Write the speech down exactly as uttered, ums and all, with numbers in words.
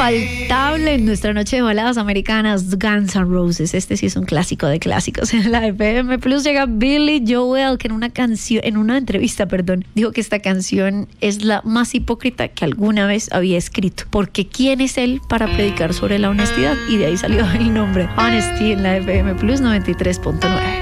infaltable en nuestra noche de baladas americanas, Guns N' Roses. Este sí es un clásico de clásicos. En la F M Plus llega Billy Joel, que en una canción, en una entrevista, perdón, dijo que esta canción es la más hipócrita que alguna vez había escrito. Porque ¿quién es él para predicar sobre la honestidad? Y de ahí salió el nombre Honesty en la F M Plus noventa y tres punto nueve.